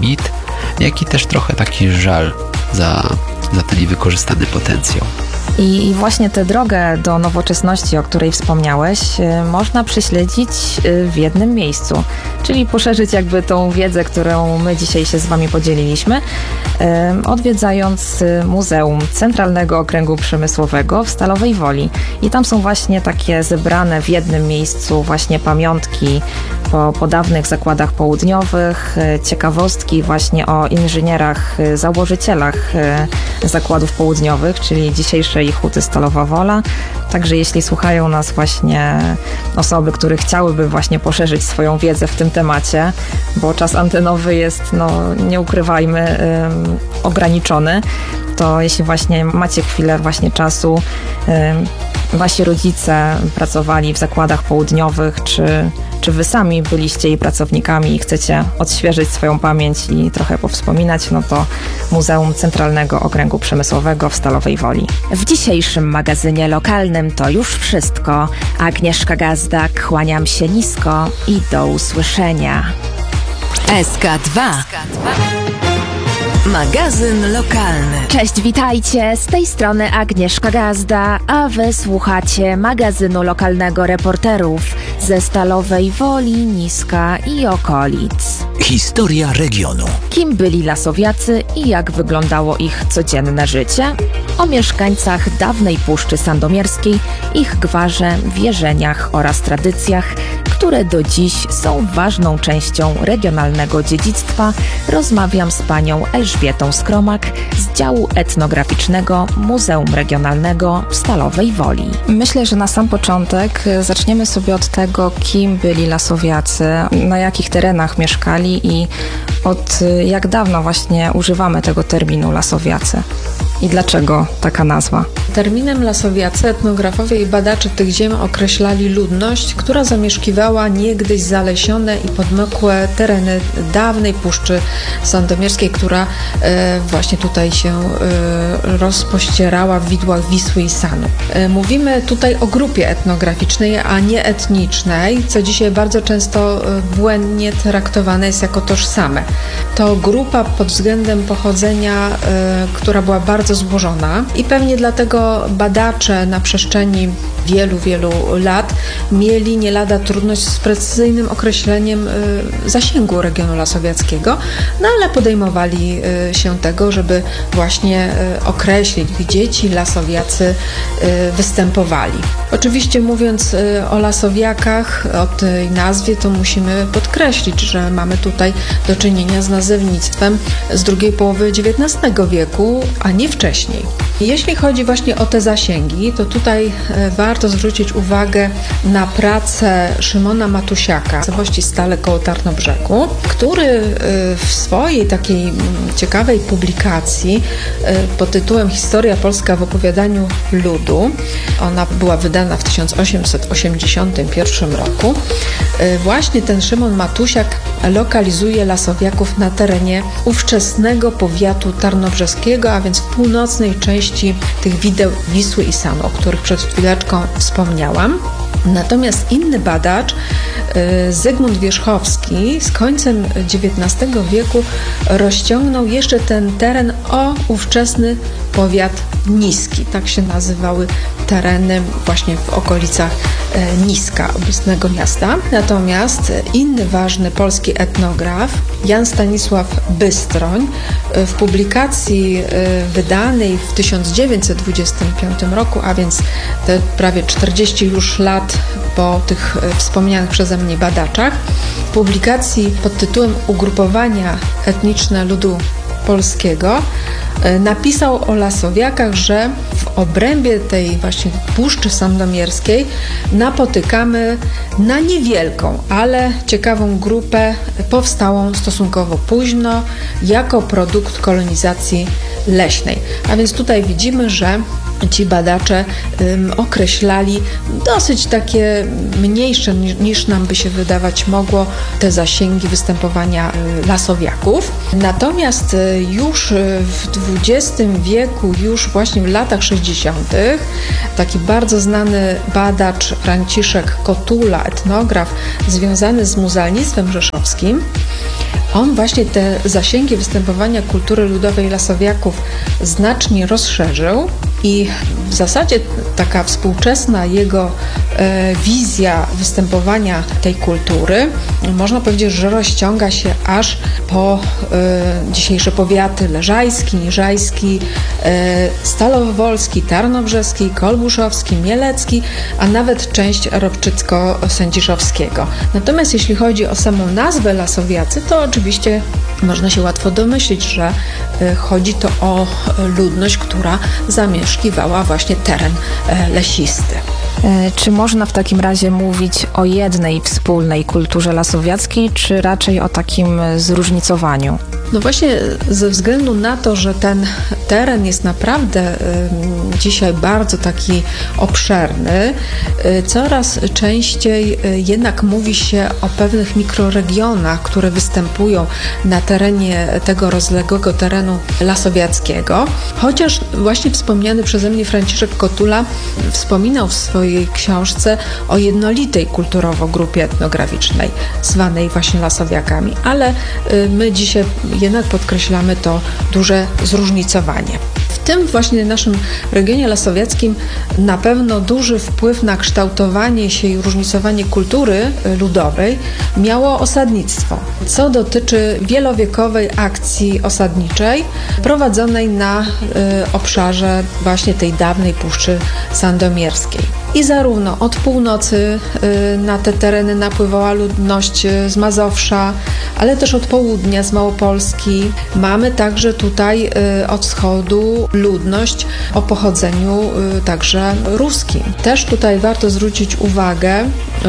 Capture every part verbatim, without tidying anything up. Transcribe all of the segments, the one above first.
mit, jak i też trochę taki żal za, za ten niewykorzystany potencjał. I właśnie tę drogę do nowoczesności, o której wspomniałeś, można prześledzić w jednym miejscu, czyli poszerzyć jakby tą wiedzę, którą my dzisiaj się z Wami podzieliliśmy, odwiedzając Muzeum Centralnego Okręgu Przemysłowego w Stalowej Woli. I tam są właśnie takie zebrane w jednym miejscu właśnie pamiątki po, po dawnych zakładach południowych, ciekawostki właśnie o inżynierach, założycielach zakładów południowych, czyli dzisiejszej Huty Stalowa Wola. Także jeśli słuchają nas właśnie osoby, które chciałyby właśnie poszerzyć swoją wiedzę w tym temacie, bo czas antenowy jest, no nie ukrywajmy, ym, ograniczony, to jeśli właśnie macie chwilę właśnie czasu, ym, wasi rodzice pracowali w zakładach południowych, czy, czy wy sami byliście jej pracownikami i chcecie odświeżyć swoją pamięć i trochę powspominać, no to Muzeum Centralnego Okręgu Przemysłowego w Stalowej Woli. W dzisiejszym magazynie lokalnym to już wszystko. Agnieszka Gazdak, kłaniam się nisko i do usłyszenia. S K dwa. Magazyn lokalny. Cześć, witajcie, z tej strony Agnieszka Gazda, a wy słuchacie magazynu lokalnego reporterów ze Stalowej Woli, Niska i okolic. Historia regionu. Kim byli lasowiacy i jak wyglądało ich codzienne życie? O mieszkańcach dawnej Puszczy Sandomierskiej, ich gwarze, wierzeniach oraz tradycjach, które do dziś są ważną częścią regionalnego dziedzictwa, rozmawiam z panią Elżbietą Skromak z działu etnograficznego Muzeum Regionalnego w Stalowej Woli. Myślę, że na sam początek zaczniemy sobie od tego, kim byli lasowiacy, na jakich terenach mieszkali i od jak dawno właśnie używamy tego terminu lasowiacy. I dlaczego taka nazwa? Terminem lasowiacy etnografowie i badacze tych ziem określali ludność, która zamieszkiwała niegdyś zalesione i podmokłe tereny dawnej Puszczy Sandomierskiej, która e, właśnie tutaj się e, rozpościerała w widłach Wisły i Sanu. E, mówimy tutaj o grupie etnograficznej, a nie etnicznej, co dzisiaj bardzo często e, błędnie traktowane jest jako tożsame. To grupa pod względem pochodzenia, e, która była bardzo złożona i pewnie dlatego badacze na przestrzeni wielu, wielu lat mieli nie lada trudność z precyzyjnym określeniem y, zasięgu regionu lasowiackiego, no ale podejmowali y, się tego, żeby właśnie y, określić, gdzie ci lasowiacy y, występowali. Oczywiście mówiąc y, o lasowiakach, o tej nazwie, to musimy podkreślić, że mamy tutaj do czynienia z nazewnictwem z drugiej połowy dziewiętnastego wieku, a nie wcześniej. Jeśli chodzi właśnie o te zasięgi, to tutaj y, warto zwrócić uwagę na pracę Szymona Matusiaka z miejscowości Stale koło Tarnobrzegu, który w swojej takiej ciekawej publikacji pod tytułem Historia Polska w opowiadaniu ludu, ona była wydana w tysiąc osiemset osiemdziesiątym pierwszym roku, właśnie ten Szymon Matusiak lokalizuje lasowiaków na terenie ówczesnego powiatu tarnobrzeskiego, a więc w północnej części tych wideł Wisły i Sanu, o których przed chwileczką wspomniałam. Natomiast inny badacz, Zygmunt Wierzchowski, z końcem dziewiętnastego wieku rozciągnął jeszcze ten teren o ówczesny powiat niski. Tak się nazywały tereny właśnie w okolicach Niska, obecnego miasta. Natomiast inny ważny polski etnograf, Jan Stanisław Bystroń, w publikacji wydanej w tysiąc dziewięćset dwudziestym piątym roku, a więc te prawie czterdzieści już lat po tych wspomnianych przeze mnie badaczach, w publikacji pod tytułem Ugrupowania etniczne ludu polskiego napisał o lasowiakach, że w obrębie tej właśnie Puszczy Sandomierskiej napotykamy na niewielką, ale ciekawą grupę powstałą stosunkowo późno jako produkt kolonizacji leśnej. A więc tutaj widzimy, że ci badacze um, określali dosyć takie mniejsze niż, niż nam by się wydawać mogło te zasięgi występowania y, lasowiaków. Natomiast już w dwudziestym wieku, już właśnie w latach sześćdziesiątych, taki bardzo znany badacz Franciszek Kotula, etnograf związany z muzealnictwem rzeszowskim, on właśnie te zasięgi występowania kultury ludowej Lasowiaków znacznie rozszerzył i w zasadzie taka współczesna jego e, wizja występowania tej kultury, można powiedzieć, że rozciąga się aż po e, dzisiejsze powiaty leżajski, niżajski, e, stalowolski, tarnobrzeski, kolbuszowski, mielecki, a nawet część ropczycko-sędziszowskiego. Natomiast jeśli chodzi o samą nazwę Lasowiacy, to oczywiście można się łatwo domyślić, że e, chodzi to o ludność, która zamieszkiwała właśnie teren e, lesisty. Czy można w takim razie mówić o jednej wspólnej kulturze lasowiackiej, czy raczej o takim zróżnicowaniu? No właśnie ze względu na to, że ten teren jest naprawdę y, dzisiaj bardzo taki obszerny, y, coraz częściej y, jednak mówi się o pewnych mikroregionach, które występują na terenie tego rozległego terenu lasowiackiego. Chociaż właśnie wspomniany przeze mnie Franciszek Kotula wspominał w swojej książce o jednolitej kulturowo grupie etnograficznej, zwanej właśnie Lasowiakami, ale y, my dzisiaj jednak podkreślamy to duże zróżnicowanie. W tym właśnie naszym regionie lasowiackim na pewno duży wpływ na kształtowanie się i różnicowanie kultury ludowej miało osadnictwo, co dotyczy wielowiekowej akcji osadniczej prowadzonej na y, obszarze właśnie tej dawnej Puszczy Sandomierskiej. I zarówno od północy y, na te tereny napływała ludność z Mazowsza, ale też od południa, z Małopolski. Mamy także tutaj y, od wschodu ludność o pochodzeniu y, także ruskim. Też tutaj warto zwrócić uwagę,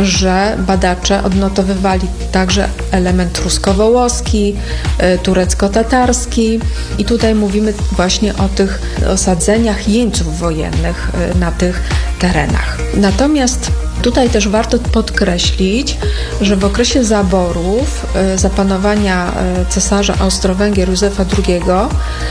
że badacze odnotowywali także element ruskowołoski, y, turecko-tatarski i tutaj mówimy właśnie o tych osadzeniach jeńców wojennych y, na tych terenach. Natomiast tutaj też warto podkreślić, że w okresie zaborów, zapanowania cesarza Austro-Węgier Józefa drugiego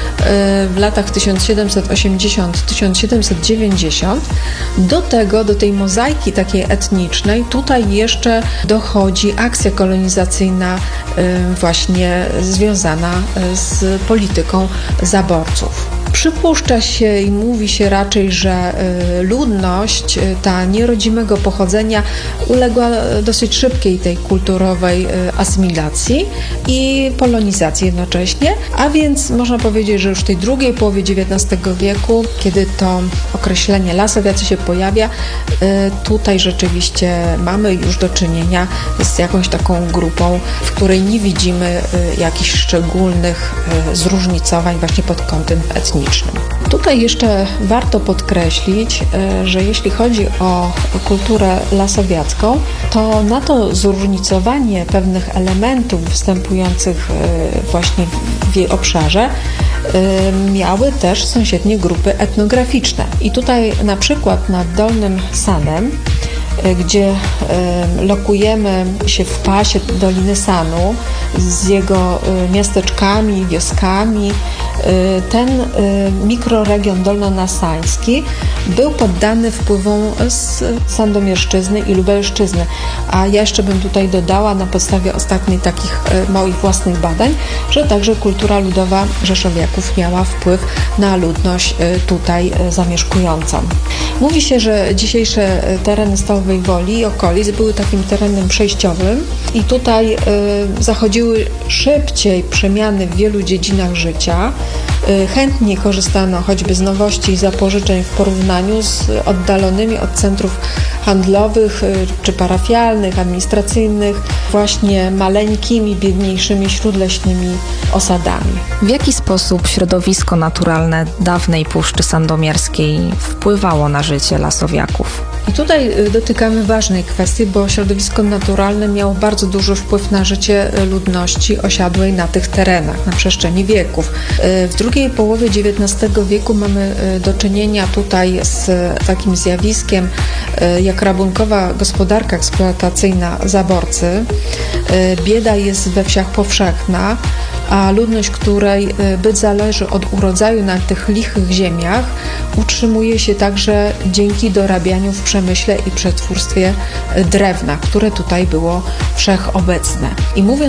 w latach tysiąc siedemset osiemdziesiąt do tysiąc siedemset dziewięćdziesiąt do tego, do tej mozaiki takiej etnicznej, tutaj jeszcze dochodzi akcja kolonizacyjna właśnie związana z polityką zaborców. Przypuszcza się i mówi się raczej, że ludność ta nierodzimego pochodzenia uległa dosyć szybkiej tej kulturowej asymilacji i polonizacji jednocześnie, a więc można powiedzieć, że już w tej drugiej połowie dziewiętnastego wieku, kiedy to określenie Lasowiacy się pojawia, tutaj rzeczywiście mamy już do czynienia z jakąś taką grupą, w której nie widzimy jakichś szczególnych zróżnicowań właśnie pod kątem etnicznym. Tutaj jeszcze warto podkreślić, że jeśli chodzi o kulturę lasowiacką, to na to zróżnicowanie pewnych elementów występujących właśnie w jej obszarze miały też sąsiednie grupy etnograficzne. I tutaj na przykład nad Dolnym Sanem, gdzie lokujemy się w pasie Doliny Sanu z jego miasteczkami, wioskami, ten mikroregion dolnonasański był poddany wpływom z Sandomierszczyzny i Lubelszczyzny. A ja jeszcze bym tutaj dodała na podstawie ostatnich takich moich własnych badań, że także kultura ludowa Rzeszowiaków miała wpływ na ludność tutaj zamieszkującą. Mówi się, że dzisiejsze tereny Stalowej Woli i okolic były takim terenem przejściowym i tutaj y, zachodziły szybciej przemiany w wielu dziedzinach życia. Y, chętnie korzystano choćby z nowości i zapożyczeń w porównaniu z oddalonymi od centrów handlowych y, czy parafialnych, administracyjnych, właśnie maleńkimi, biedniejszymi, śródleśnymi osadami. W jaki sposób środowisko naturalne dawnej Puszczy Sandomierskiej wpływało na życie Lasowiaków? I tutaj dotykamy ważnej kwestii, bo środowisko naturalne miało bardzo duży wpływ na życie ludności osiadłej na tych terenach na przestrzeni wieków. W drugiej połowie dziewiętnastego wieku mamy do czynienia tutaj z takim zjawiskiem jak rabunkowa gospodarka eksploatacyjna zaborcy. Bieda jest we wsiach powszechna, a ludność, której byt zależy od urodzaju na tych lichych ziemiach, utrzymuje się także dzięki dorabianiu w przemyśle i przetwórstwie drewna, które tutaj było wszechobecne. I mówiąc